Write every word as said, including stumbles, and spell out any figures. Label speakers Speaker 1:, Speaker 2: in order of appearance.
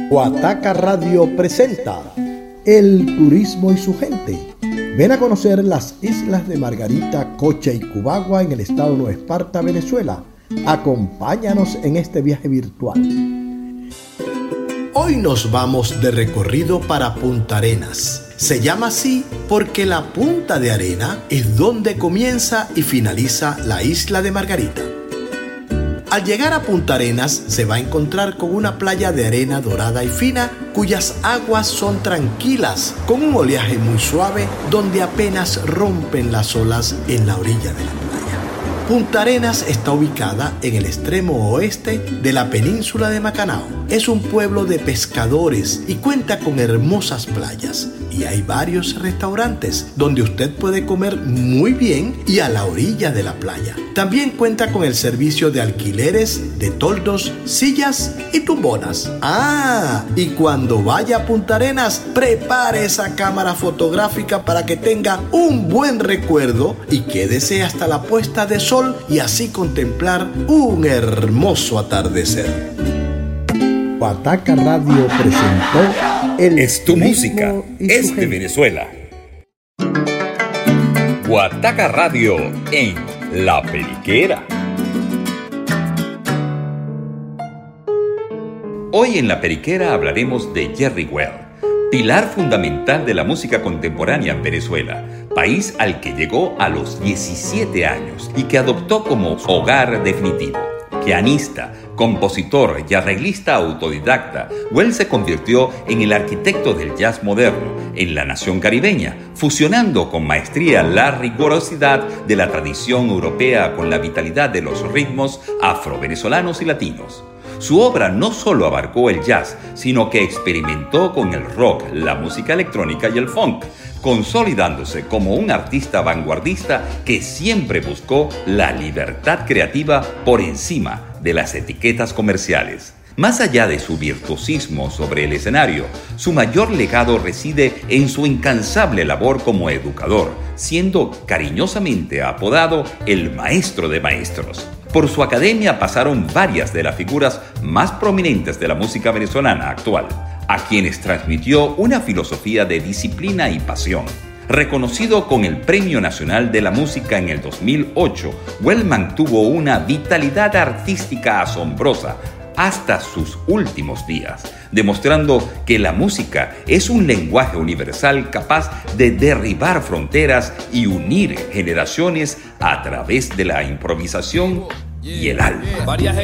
Speaker 1: Guataca Radio presenta El turismo y su gente. Ven a conocer las islas de Margarita, Coche y Cubagua en el estado de Nueva Esparta, Venezuela. Acompáñanos en este viaje virtual. Hoy nos vamos de recorrido para Punta Arenas. Se llama así porque la punta de arena es donde comienza y finaliza la isla de Margarita. Al llegar a Punta Arenas se va a encontrar con una playa de arena dorada y fina cuyas aguas son tranquilas, con un oleaje muy suave donde apenas rompen las olas en la orilla de la playa. Punta Arenas está ubicada en el extremo oeste de la península de Macanao. Es un pueblo de pescadores y cuenta con hermosas playas. Y hay varios restaurantes donde usted puede comer muy bien y a la orilla de la playa. También cuenta con el servicio de alquileres de toldos, sillas y tumbonas. Ah, y cuando vaya a Punta Arenas, prepare esa cámara fotográfica para que tenga un buen recuerdo y quédese hasta la puesta de sol y así contemplar un hermoso atardecer. Guataca Radio presentó El
Speaker 2: Es tu música, es de Venezuela. Guataca Radio en La Periquera. Hoy en La Periquera hablaremos de Jerry Well, pilar fundamental de la música contemporánea en Venezuela, país al que llegó a los diecisiete años y que adoptó como hogar definitivo. Pianista, compositor y arreglista autodidacta, Well se convirtió en el arquitecto del jazz moderno en la nación caribeña, fusionando con maestría la rigurosidad de la tradición europea con la vitalidad de los ritmos afro-venezolanos y latinos. Su obra no solo abarcó el jazz, sino que experimentó con el rock, la música electrónica y el funk, consolidándose como un artista vanguardista que siempre buscó la libertad creativa por encima de las etiquetas comerciales. Más allá de su virtuosismo sobre el escenario, su mayor legado reside en su incansable labor como educador, siendo cariñosamente apodado el maestro de maestros. Por su academia pasaron varias de las figuras más prominentes de la música venezolana actual, a quienes transmitió una filosofía de disciplina y pasión. Reconocido con el Premio Nacional de la Música en el dos mil ocho, Well mantuvo una vitalidad artística asombrosa hasta sus últimos días, demostrando que la música es un lenguaje universal capaz de derribar fronteras y unir generaciones a través de la improvisación y el alma.